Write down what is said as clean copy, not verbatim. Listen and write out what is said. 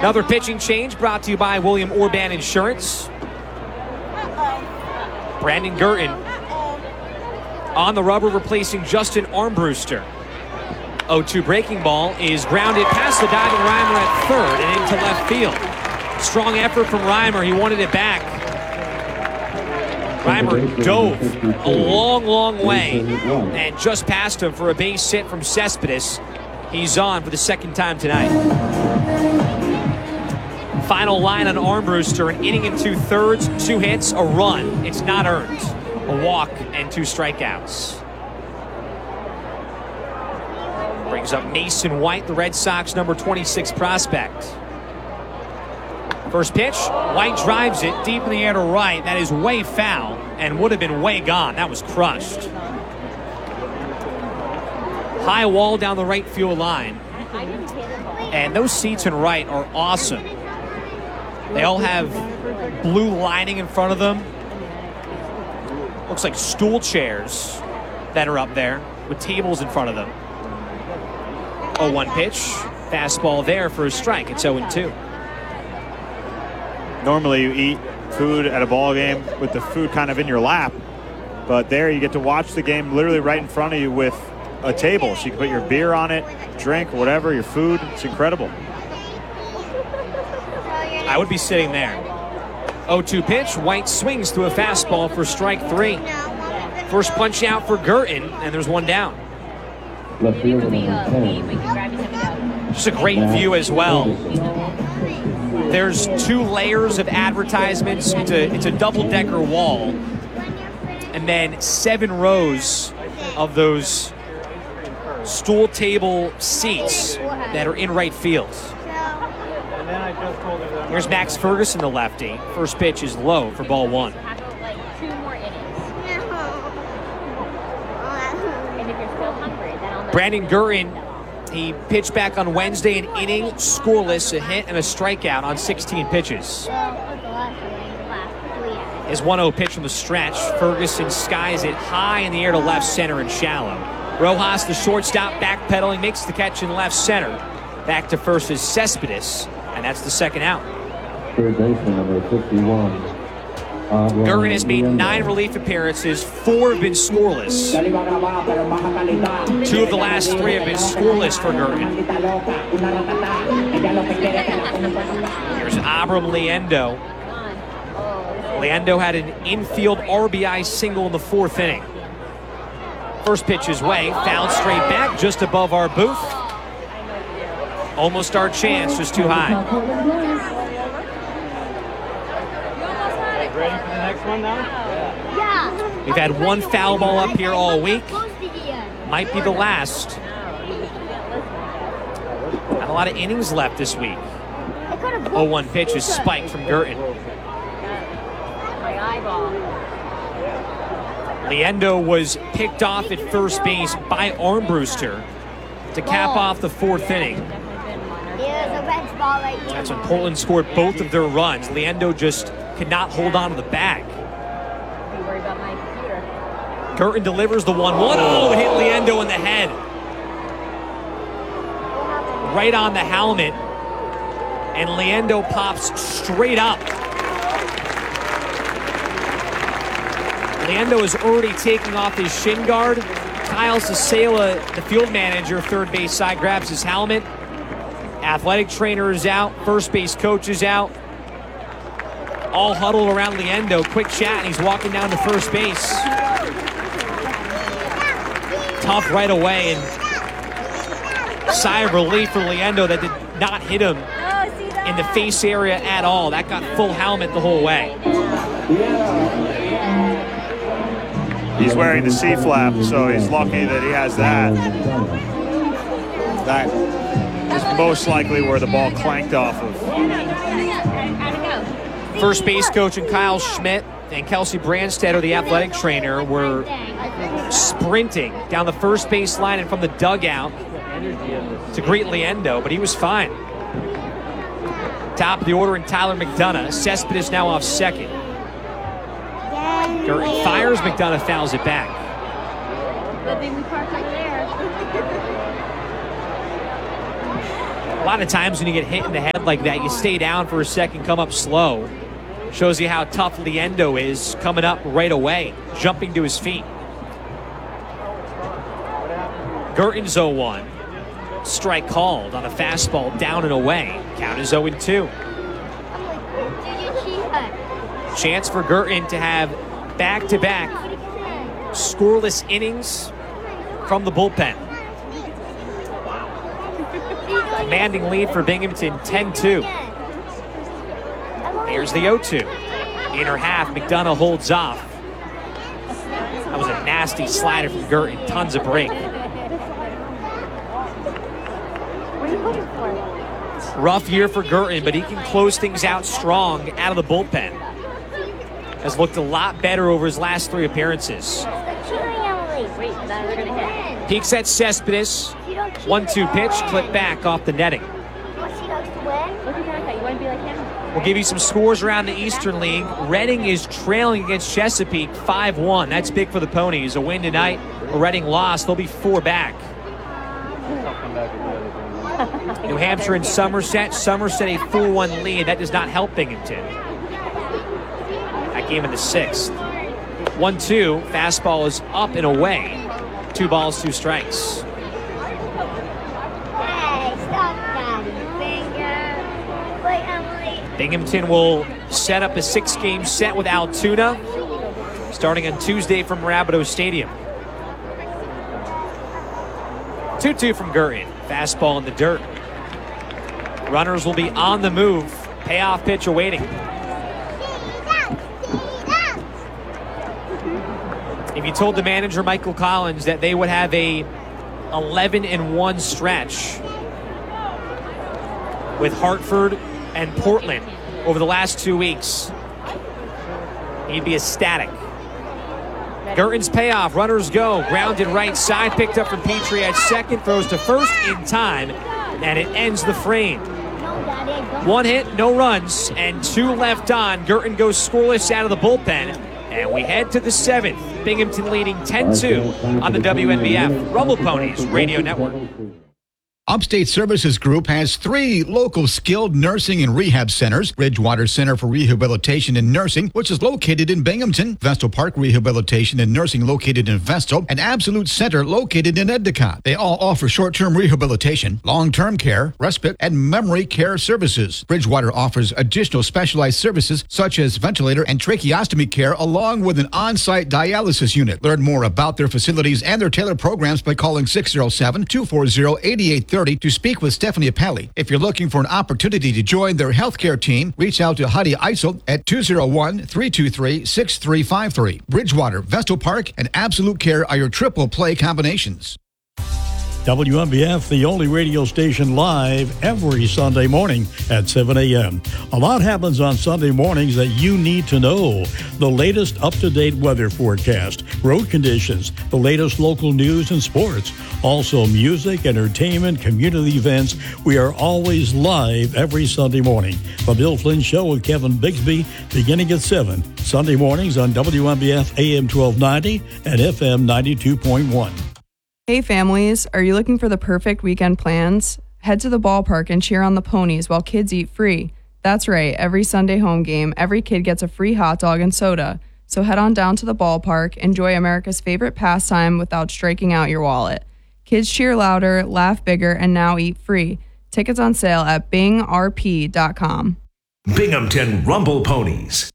Another pitching change brought to you by William Orban Insurance. Brandon Girton on the rubber, replacing Justin Armbruster. 0-2 breaking ball is grounded past the diving Reimer at third and into left field. Strong effort from Reimer. He wanted it back. Reimer dove a long, long way and just passed him for a base hit from Cespedes. He's on for the second time tonight. Final line on Armbruster, an inning and 2/3, 2 hits, a run. It's not earned. A walk and 2 strikeouts. Brings up Mason White, the Red Sox number 26 prospect. First pitch, White drives it deep in the air to right. That is way foul and would have been way gone. That was crushed. High wall down the right field line. And those seats in right are awesome. They all have blue lining in front of them. Looks like stool chairs that are up there with tables in front of them. 0-1 pitch. Fastball there for a strike. It's 0-2. Normally you eat food at a ball game with the food kind of in your lap, but there you get to watch the game literally right in front of you with a table. So you can put your beer on it, drink, whatever, your food. It's incredible. I would be sitting there. 0-2 pitch. White swings through a fastball for strike 3. First punch out for Girton, and there's one down. Just a great view as well. There's 2 layers of advertisements. It's a double-decker wall. And then 7 rows of those stool table seats that are in right field. Here's Max Ferguson, the lefty. First pitch is low for ball 1. Brandon Girton, he pitched back on Wednesday, an inning, scoreless, a hit, and a strikeout on 16 pitches. His 1-0 pitch from the stretch. Ferguson skies it high in the air to left center and shallow. Rojas, the shortstop, backpedaling, makes the catch in left center. Back to first is Cespedes, and that's the second out. Third baseman, number 51. Girton has made 9 relief appearances. 4 have been scoreless. 2 of the last 3 have been scoreless for Girton. Here's Abram Leendo. Leendo had an infield RBI single in the 4th inning. First pitch is way, fouled straight back just above our booth. Almost our chance, just too high. Ready for the next one now? Yeah. We've had 1 foul ball up here all week. Might be the last. Not a lot of innings left this week. 0-1 pitch is spiked from Girton. Leendo was picked off at first base by Armbruster to cap off the 4th inning. That's when Portland scored both of their runs. Leendo just could not hold on to the bag. Girton delivers the 1-1. Oh, hit Leendo in the head. Right on the helmet. And Leendo pops straight up. Leendo is already taking off his shin guard. Kyle Sasela, the field manager, third base side, grabs his helmet. Athletic trainer is out. First base coach is out. All huddled around Leendo. Quick chat, and he's walking down to first base. Tough right away, and sigh of relief for Leendo that did not hit him in the face area at all. That got full helmet the whole way. He's wearing the C-flap, so he's lucky that he has that. That is most likely where the ball clanked off of. First base coach and Kyle Schmidt and Kelsey Brandstetter, the athletic trainer, were sprinting down the first base line and from the dugout to greet Leendo, but he was fine. Top of the order in Tyler McDonough. Cespedes now off second. Girton fires, McDonough fouls it back. Good thing we parked right there. A lot of times when you get hit in the head like that, you stay down for a second, come up slow. Shows you how tough Liendo is coming up right away, jumping to his feet. Girton's 0-1. Strike called on a fastball down and away. Count is 0-2. Chance for Girton to have back-to-back scoreless innings from the bullpen. Commanding lead for Binghamton, 10-2. Here's the 0-2. Inner half, McDonough holds off. That was a nasty slider from Girton. Tons of break. Rough year for Girton, but he can close things out strong out of the bullpen. Has looked a lot better over his last 3 appearances. Peeks at Cespedes. 1-2 pitch, clipped back off the netting. We'll give you some scores around the Eastern League. Reading is trailing against Chesapeake 5-1. That's big for the Ponies. A win tonight, a Reading loss. They'll be 4 back. New Hampshire and Somerset. Somerset a 4-1 lead. That does not help Binghamton. That game in the 6th. 1-2. Fastball is up and away. 2 balls, 2 strikes. Binghamton will set up a 6-game set with Altoona starting on Tuesday from Rapido Stadium. 2-2 from Girton. Fastball in the dirt. Runners will be on the move. Payoff pitch awaiting. If you told the manager, Michael Collins, that they would have a 11-1 stretch with Hartford and Portland over the last 2 weeks, he'd be ecstatic. Girton's payoff. Runners go. Grounded right side. Picked up from Petrie at second. Throws to first in time. And it ends the frame. 1 hit, no runs, and 2 left on. Girton goes scoreless out of the bullpen. And we head to the 7th. Binghamton leading 10-2 on the WNBF Rumble Ponies Radio Network. Upstate Services Group has 3 local skilled nursing and rehab centers. Bridgewater Center for Rehabilitation and Nursing, which is located in Binghamton. Vestal Park Rehabilitation and Nursing located in Vestal. And Absolute Center located in Endicott. They all offer short-term rehabilitation, long-term care, respite, and memory care services. Bridgewater offers additional specialized services such as ventilator and tracheostomy care along with an on-site dialysis unit. Learn more about their facilities and their tailored programs by calling 607-240-8830 to speak with Stephanie Appelli. If you're looking for an opportunity to join their healthcare team, reach out to Heidi Eisel at 201-323-6353. Bridgewater, Vestal Park, and Absolute Care are your triple play combinations. WNBF, the only radio station live every Sunday morning at 7 a.m. A lot happens on Sunday mornings that you need to know. The latest up-to-date weather forecast, road conditions, the latest local news and sports. Also music, entertainment, community events. We are always live every Sunday morning. The Bill Flynn Show with Kevin Bigsby beginning at 7. Sunday mornings on WNBF AM 1290 and FM 92.1. Hey families, are you looking for the perfect weekend plans? Head to the ballpark and cheer on the Ponies while kids eat free. That's right, every Sunday home game, every kid gets a free hot dog and soda. So head on down to the ballpark, enjoy America's favorite pastime without striking out your wallet. Kids cheer louder, laugh bigger, and now eat free. Tickets on sale at bingrp.com. Binghamton Rumble Ponies.